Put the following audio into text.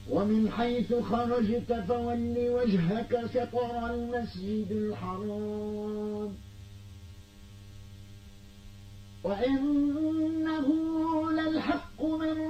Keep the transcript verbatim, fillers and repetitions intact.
ومن حيث خرجت فول وجهك شطر المسجد الحرام وإنه للحق من